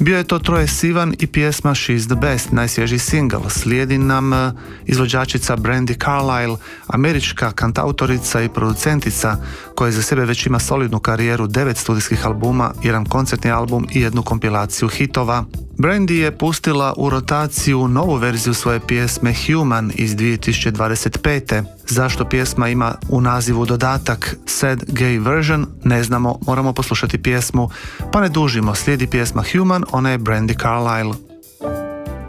Bio je to Troye Sivan i pjesma She's the Best, najsvježiji single. Slijedi nam izvođačica Brandi Carlile, američka kantautorica i producentica koja za sebe već ima solidnu karijeru, 9 studijskih albuma, jedan koncertni album i jednu kompilaciju hitova. Brandi je pustila u rotaciju novu verziju svoje pjesme Human iz 2025. Zašto pjesma ima u nazivu dodatak Sad Gay Version, ne znamo, moramo poslušati pjesmu, pa ne dužimo, slijedi pjesma Human, ona je Brandi Carlile.